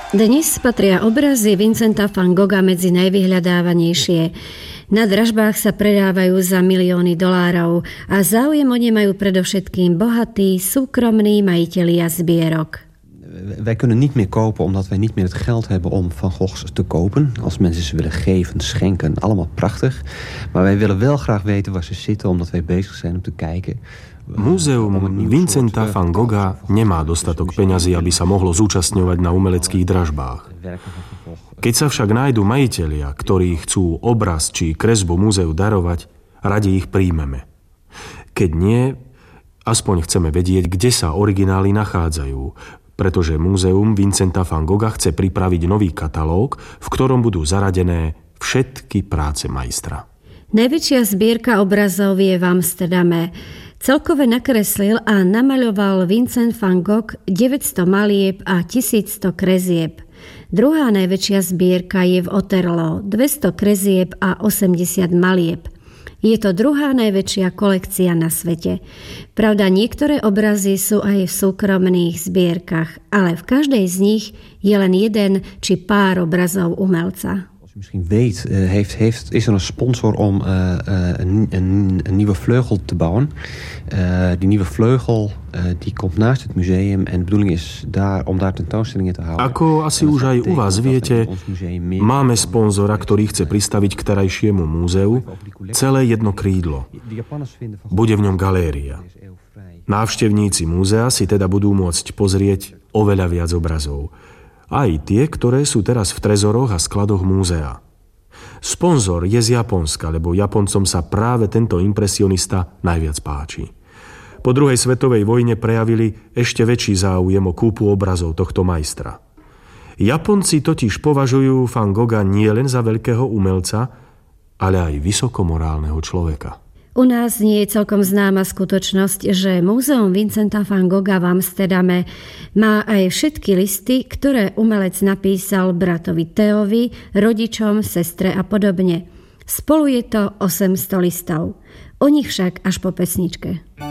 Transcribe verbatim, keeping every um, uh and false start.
Dnes patria obrazy Vincenta van Gogha medzi najvyhľadávanejšie. Na dražbách sa predávajú za milióny dolárov a záujem o ne majú predovšetkým bohatí, súkromní majitelia zbierok. Wij kunnen niet meer kopen omdat wij niet meer het geld hebben om Van Goghs te kopen. Als mensen ze willen geven, schenken, allemaal prachtig. Maar wij willen wel graag weten waar ze zitten, omdat wij bezig zijn om te kijken. Múzeum Vincenta van Gogha nemá dostatok peňazí, aby sa mohlo zúčastňovať na umeleckých dražbách. Keď sa však nájdu majitelia, ktorí chcú obraz či kresbu múzeu darovať, radi ich príjmeme. Keď nie, aspoň chceme vedieť, kde sa originály nachádzajú, pretože Múzeum Vincenta van Gogha chce pripraviť nový katalóg, v ktorom budú zaradené všetky práce majstra. Najväčšia zbierka obrazov je v Amsterdame. Celkové nakreslil a namaľoval Vincent van Gogh deväťsto malieb a tisícsto krezieb. Druhá najväčšia zbierka je v Otterlo, dvesto krezieb a osemdesiat malieb. Je to druhá najväčšia kolekcia na svete. Pravda, niektoré obrazy sú aj v súkromných zbierkach, ale v každej z nich je len jeden či pár obrazov umelca. Misschien weet, uh, heeft, heeft, is er een sponsor om uh, uh, een, een, een nieuwe vleugel te bouwen. Uh, die nieuwe vleugel uh, die komt naast het museum en de bedoeling is daar, om daar tentoonstellingen te houden. Ako asi už aj u vás viete, máme sponzora, ktorý chce pristaviť k terajšiemu múzeu celé jedno krídlo. Bude v ňom galéria. Návštevníci múzea si teda budú môcť pozrieť oveľa viac obrazov. Aj tie, ktoré sú teraz v trezoroch a skladoch múzea. Sponzor je z Japonska, lebo Japoncom sa práve tento impresionista najviac páči. Po druhej svetovej vojne prejavili ešte väčší záujem o kúpu obrazov tohto majstra. Japonci totiž považujú Van Gogha nie len za veľkého umelca, ale aj vysokomorálneho človeka. U nás nie je celkom známa skutočnosť, že Múzeum Vincenta van Gogha v Amsterdame má aj všetky listy, ktoré umelec napísal bratovi Theovi, rodičom, sestre a podobne. Spolu je to osemsto listov. O nich však až po pesničke.